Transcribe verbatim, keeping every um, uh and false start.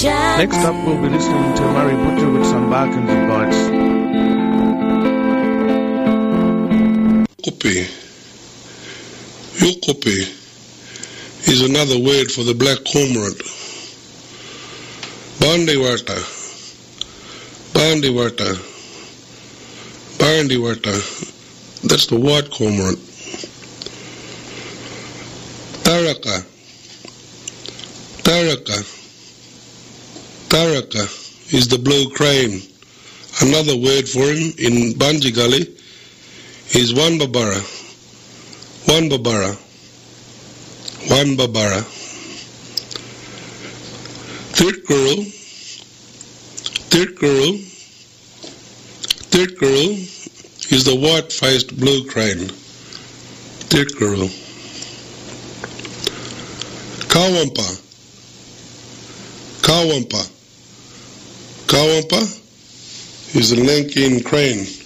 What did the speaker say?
Next up, we'll be listening to Murray Butcher with some Barkindji Bites. Yukupi. Yukupi is another word for the black cormorant. Bandiwata. Bandiwata. Bandiwata. That's the white cormorant. Taraka. Taraka. Taraka is the blue crane. Another word for him in Banjigali is Wanbabara. Wanbabara. Wanbabara. Tirkuru. Tirkuru. Tirkuru is the white-faced blue crane. Tirkuru. Kawampa. Kawampa. Kawampa is the Lankan crane.